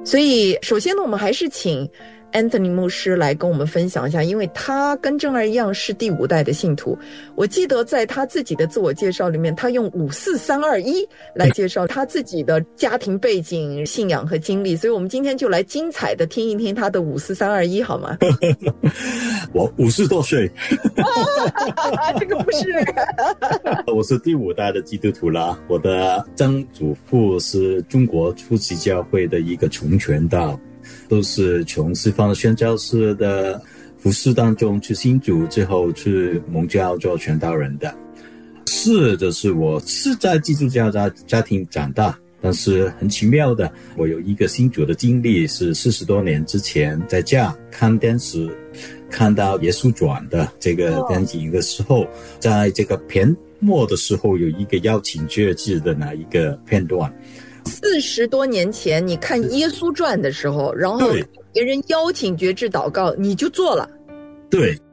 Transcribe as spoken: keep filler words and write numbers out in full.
所以首先呢，我们还是请 Anthony 牧师来跟我们分享一下，因为他跟正儿一样是第五代的信徒。我记得在他自己的自我介绍里面，他用五四三二一来介绍他自己的家庭背景、信仰和经历，所以我们今天就来精彩的听一听他的五四三二一，好吗？ 我五十多岁这个不是我是第五代的基督徒啦。我的曾祖父是中国初期教会的一个重传道，都是从西方的宣教士的服侍当中去信主之后去蒙教做传道人的。是就是我是在基督教家家庭长大，但是很奇妙的，我有一个信主的经历，是四十多年之前在家看电视看到耶稣传的这个电影的时候，在这个片末的时候有一个邀请决志的那一个片段。 四十多年前你看耶稣传的时候，然后别人邀请决志祷告，你就做了。 对，